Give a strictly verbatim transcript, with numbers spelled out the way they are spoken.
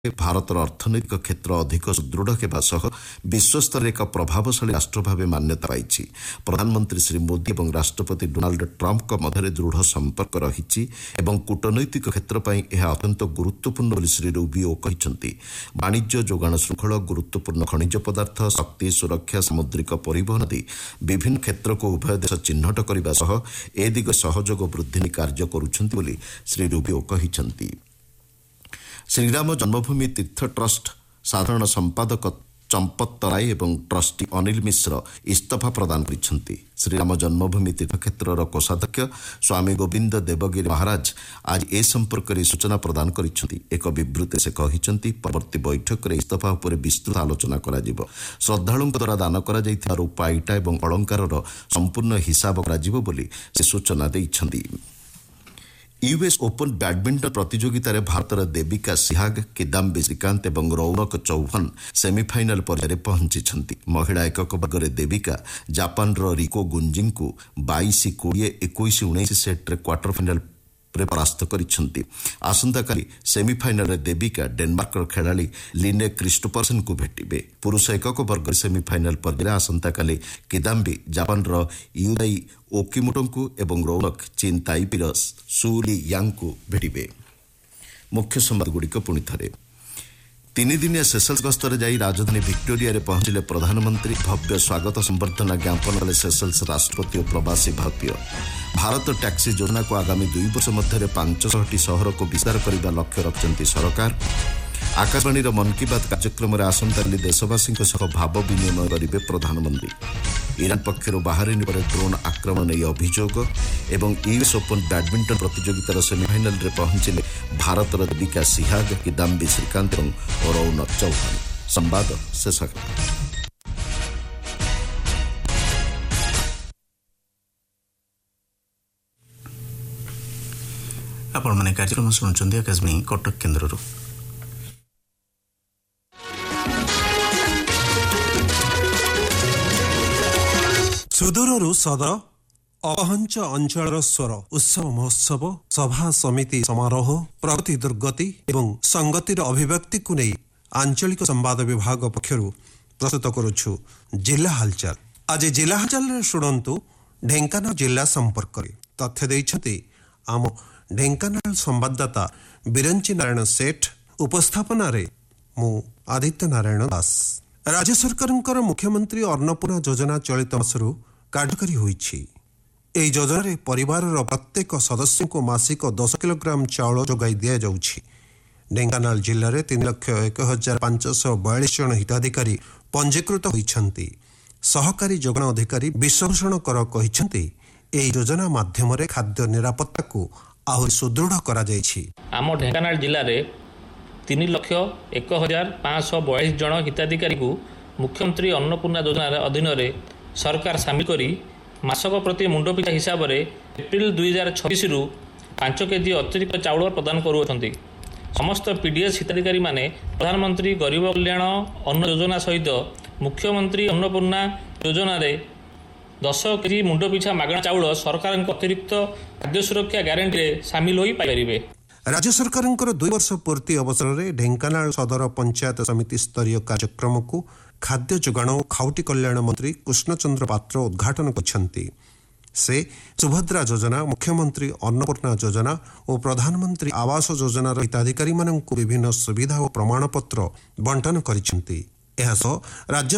ଭାରତର ଅର୍ଥନୈତିକ କ୍ଷେତ୍ର ଅଧିକ ସୁଦୃଢ଼ ହେବା ସହ ବିଶ୍ୱସ୍ତରରେ ଏକ ପ୍ରଭାବଶାଳୀ ରାଷ୍ଟ୍ର ଭାବେ ମାନ୍ୟତା ପାଇଛି। ପ୍ରଧାନମନ୍ତ୍ରୀ ଶ୍ରୀ ମୋଦି ଏବଂ ରାଷ୍ଟ୍ରପତି ଡୋନାଲ୍ଡ ଟ୍ରମ୍ପଙ୍କ ମଧ୍ୟରେ ଦୃଢ଼ ସମ୍ପର୍କ ରହିଛି ଏବଂ କୂଟନୈତିକ କ୍ଷେତ୍ର ପାଇଁ ଏହା ଅତ୍ୟନ୍ତ ଗୁରୁତ୍ୱପୂର୍ଣ୍ଣ ବୋଲି ଶ୍ରୀ ରୁବିଓ କହିଛନ୍ତି। ବାଣିଜ୍ୟ ଯୋଗାଣ ଶୃଙ୍ଖଳ, ଗୁରୁତ୍ୱପୂର୍ଣ୍ଣ ଖଣିଜ ପଦାର୍ଥ, ଶକ୍ତି, ସୁରକ୍ଷା, ସାମୁଦ୍ରିକ ପରିବହନ ଆଦି ବିଭିନ୍ନ କ୍ଷେତ୍ରକୁ ଉଭୟ ଦେଶ ଚିହ୍ନଟ କରିବା ସହ ଏ ଦିଗ ସହଯୋଗ ବୃଦ୍ଧି ନେଇ କାର୍ଯ୍ୟ କରୁଛନ୍ତି ବୋଲି ଶ୍ରୀ ରୁବିଓ କହିଛନ୍ତି। ଶ୍ରୀରାମ ଜନ୍ମଭୂମି ତୀର୍ଥ ଟ୍ରଷ୍ଟ ସାଧାରଣ ସମ୍ପାଦକ ଚମ୍ପତ ରାୟ ଏବଂ ଟ୍ରଷ୍ଟି ଅନିଲ ମିଶ୍ର ଇସ୍ତଫା ପ୍ରଦାନ କରିଛନ୍ତି। ଶ୍ରୀରାମ ଜନ୍ମଭୂମି ତୀର୍ଥକ୍ଷେତ୍ରର କୋଷାଧ୍ୟକ୍ଷ ସ୍ୱାମୀ ଗୋବିନ୍ଦ ଦେବଗିରି ମହାରାଜ ଆଜି ଏ ସମ୍ପର୍କରେ ସୂଚନା ପ୍ରଦାନ କରିଛନ୍ତି। ଏକ ବିବୃତ୍ତି ସେ କହିଛନ୍ତି, ପରବର୍ତ୍ତୀ ବୈଠକରେ ଇସ୍ତଫା ଉପରେ ବିସ୍ତୃତ ଆଲୋଚନା କରାଯିବ। ଶ୍ରଦ୍ଧାଳୁଙ୍କ ଦ୍ୱାରା ଦାନ କରାଯାଇଥିବା ରୂପା, ଇଟା ଏବଂ ଅଳଙ୍କାରର ସମ୍ପୂର୍ଣ୍ଣ ହିସାବ କରାଯିବ ବୋଲି ସେ ସୂଚନା ଦେଇଛନ୍ତି। ୟୁଏସ୍ ଓପନ୍ ବ୍ୟାଡମିଣ୍ଟନ ପ୍ରତିଯୋଗିତାରେ ଭାରତର ଦେବିକା ସିହାଗ, କିଦାମ୍ବି ଶ୍ରୀକାନ୍ତ ଏବଂ ରୌନକ ଚୌହାନ ସେମିଫାଇନାଲ ପର୍ଯ୍ୟାୟରେ ପହଞ୍ଚିଛନ୍ତି। ମହିଳା ଏକକ ବର୍ଗରେ ଦେବିକା ଜାପାନର ରିକୋ ଗୁଞ୍ଜିଙ୍କୁ ବାଇଶ କୋଡ଼ିଏ ଏକୋଇଶ ଉଣେଇଶ ସେଟ୍ରେ କ୍ୱାର୍ଟର ଫାଇନାଲରେ ପରାସ୍ତ କରିଛନ୍ତି। ଆସନ୍ତାକାଲି ସେମିଫାଇନାଲରେ ଦେବିକା ଡେନମାର୍କର ଖେଳାଳି ଲିନେ କ୍ରିଷ୍ଟୋଫରସନ୍ଙ୍କୁ ଭେଟିବେ। ପୁରୁଷ ଏକକ ବର୍ଗରେ ସେମିଫାଇନାଲ ପର୍ଯ୍ୟାୟରେ ଆସନ୍ତାକାଲି କିଦାମ୍ବି ଜାପାନର ୟୁଦାଇ ଓକିମୋଟୋଙ୍କୁ ଏବଂ ରୌନକ ଚୀନ ତାଇପିର ସୁଲି ୟାଙ୍ଗଙ୍କୁ ଭେଟିବେ। ମୁଖ୍ୟ ସମ୍ବାଦଗୁଡ଼ିକ ପୁଣି ଥରେ। ତିନିଦିନିଆ ସେସେଲ୍ସ ଗସ୍ତରେ ଯାଇ ରାଜଧାନୀ ଭିକ୍ଟୋରିଆରେ ପହଞ୍ଚିଲେ ପ୍ରଧାନମନ୍ତ୍ରୀ। ଭବ୍ୟ ସ୍ୱାଗତ ସମ୍ବର୍ଦ୍ଧନା ଜ୍ଞାପନ କଲେ ସେସେଲ୍ସ ରାଷ୍ଟ୍ରପତି ଓ ପ୍ରବାସୀ ଭାରତୀୟ। ଭାରତ ଟ୍ୟାକ୍ସି ଯୋଜନାକୁ ଆଗାମୀ ଦୁଇ ବର୍ଷ ମଧ୍ୟରେ ପାଞ୍ଚଶହଟି ସହରକୁ ବିସ୍ତାର କରିବା ଲକ୍ଷ୍ୟ ରଖିଛନ୍ତି ସରକାର। ଆକାଶବାଣୀର ମନ୍ କି ବାତ୍ କାର୍ଯ୍ୟକ୍ରମରେ ଆସନ୍ତାକାଲି ଦେଶବାସୀଙ୍କ ସହ ଭାବ ବିନିମୟ କରିବେ ପ୍ରଧାନମନ୍ତ୍ରୀ। ଇରାନ ପକ୍ଷରୁ ବାହାରିନ୍ ଉପରେ ଡ୍ରୋନ୍ ଆକ୍ରମଣ ନେଇ ଅଭିଯୋଗ ଏବଂ ୟୁଏସ୍ ଓପନ୍ ବ୍ୟାଡମିଣ୍ଟନ ପ୍ରତିଯୋଗିତାର ସେମିଫାଇନାଲରେ ପହଞ୍ଚିଲେ ଭାରତର ଦେବିକା ସିହାଗ, କିଦାମ୍ବି ଶ୍ରୀକାନ୍ତ ଏବଂ ରୌନକ ଚୌହାନ। ସମ୍ବାଦ ଶେଷ ହେଲା। ଆପଣମାନେ କାର୍ଯ୍ୟକ୍ରମ ଶୁଣୁଛନ୍ତି ଆକାଶବାଣୀ କଟକ କେନ୍ଦ୍ରରୁ। ସୁଦୂରରୁ ସଦର, ଅପହଞ୍ଚ ଅଞ୍ଚଳର ସ୍ୱର, ଉତ୍ସବ ମହୋତ୍ସବ, ସଭା ସମିତି ସମାରୋହ, ପ୍ରଗତି ଦୁର୍ଗତି ଏବଂ ସଂଗତିର ଅଭିବ୍ୟକ୍ତିକୁ ନେଇ ଆଞ୍ଚଳିକ ସମ୍ବାଦ ବିଭାଗ ପକ୍ଷରୁ ପ୍ରସ୍ତୁତ କରୁଛୁ ଜିଲ୍ଲା ହାଲଚାଲ। ଆଜି ଜିଲ୍ଲା ହାଲଚାଲରେ ଶୁଣନ୍ତୁ ଢେଙ୍କାନାଳ ଜିଲ୍ଲା ସମ୍ପର୍କରେ ତଥ୍ୟ ଦେଇଛନ୍ତି ଆମ ଢେଙ୍କାନାଳ ସମ୍ବାଦଦାତା ବିରଞ୍ଚି ନାରାୟଣ ସେଠ। ଉପସ୍ଥାପନାରେ ମୁଁ ଆଦିତ୍ୟ ନାରାୟଣ ଦାସ। ରାଜ୍ୟ ସରକାରଙ୍କର ମୁଖ୍ୟମନ୍ତ୍ରୀ ଅନ୍ନପୂର୍ଣ୍ଣା ଯୋଜନା ଚଳିତ ମାସରୁ କାର୍ଯ୍ୟକାରୀ ହୋଇଛି। ଏହି ଯୋଜନାରେ ପରିବାରର ପ୍ରତ୍ୟେକ ସଦସ୍ୟଙ୍କୁ ମାସିକ ଦଶ କିଲୋଗ୍ରାମ ଚାଉଳ ଯୋଗାଇ ଦିଆଯାଉଛି। ଢେଙ୍କାନାଳ ଜିଲ୍ଲାରେ ତିନି ଲକ୍ଷ ଏକ ହଜାର ପାଞ୍ଚଶହ ବୟାଳିଶ ଜଣ ହିତାଧିକାରୀ ପଞ୍ଜୀକୃତ ହୋଇଛନ୍ତି। ସହକାରୀ ଯୋଗାଣ ଅଧିକାରୀ ବିଶ୍ୱଭୂଷଣ କର କହିଛନ୍ତି, ଏହି ଯୋଜନା ମାଧ୍ୟମରେ ଖାଦ୍ୟ ନିରାପତ୍ତାକୁ ଆହୁରି ସୁଦୃଢ଼ କରାଯାଇଛି। ଆମ ଢେଙ୍କାନାଳ ଜିଲ୍ଲାରେ ତିନି ଲକ୍ଷ ଏକ ହଜାର ପାଞ୍ଚଶହ ବୟାଳିଶ ଜଣ ହିତାଧିକାରୀଙ୍କୁ ମୁଖ୍ୟମନ୍ତ୍ରୀ ଅନ୍ନପୂର୍ଣ୍ଣା ଯୋଜନା ଅଧୀନରେ ସରକାର ସାମିଲ କରି ମାସକ ପ୍ରତି ମୁଣ୍ଡ ପିଛା ହିସାବରେ ଏପ୍ରିଲ ଦୁଇ ହଜାର ଛବିଶରୁ ପାଞ୍ଚ କେଜି ଅତିରିକ୍ତ ଚାଉଳ ପ୍ରଦାନ କରୁଅଛନ୍ତି। ସମସ୍ତ ପିଡିଏସ୍ ହିତାଧିକାରୀମାନେ ପ୍ରଧାନମନ୍ତ୍ରୀ ଗରିବ କଲ୍ୟାଣ ଅନ୍ନ ଯୋଜନା ସହିତ ମୁଖ୍ୟମନ୍ତ୍ରୀ ଅନ୍ନପୂର୍ଣ୍ଣା ଯୋଜନାରେ ଦଶ କେଜି ମୁଣ୍ଡ ପିଛା ମାଗଣା ଚାଉଳ ସରକାରଙ୍କ ଅତିରିକ୍ତ ଖାଦ୍ୟ ସୁରକ୍ଷା ଗ୍ୟାରେଣ୍ଟିରେ ସାମିଲ ହୋଇ ପାଇପାରିବେ। ରାଜ୍ୟ ସରକାରଙ୍କର ଦୁଇ ବର୍ଷ ପୂର୍ତ୍ତି ଅବସରରେ ଢେଙ୍କାନାଳ ସଦର ପଞ୍ଚାୟତ ସମିତି ସ୍ତରୀୟ କାର୍ଯ୍ୟକ୍ରମକୁ ଖାଦ୍ୟ ଯୋଗାଣ ଓ ଖାଉଟି କଲ୍ୟାଣ ମନ୍ତ୍ରୀ କୃଷ୍ଣଚନ୍ଦ୍ର ପାତ୍ର ଉଦ୍ଘାଟନ କରିଛନ୍ତି। ସେ ସୁଭଦ୍ରା ଯୋଜନା, ମୁଖ୍ୟମନ୍ତ୍ରୀ ଅନ୍ନପୂର୍ଣ୍ଣା ଯୋଜନା ଓ ପ୍ରଧାନମନ୍ତ୍ରୀ ଆବାସ ଯୋଜନାର ହିତାଧିକାରୀମାନଙ୍କୁ ବିଭିନ୍ନ ସୁବିଧା ଓ ପ୍ରମାଣପତ୍ର ବଣ୍ଟନ କରିଛନ୍ତି। ଏହାସହ ରାଜ୍ୟ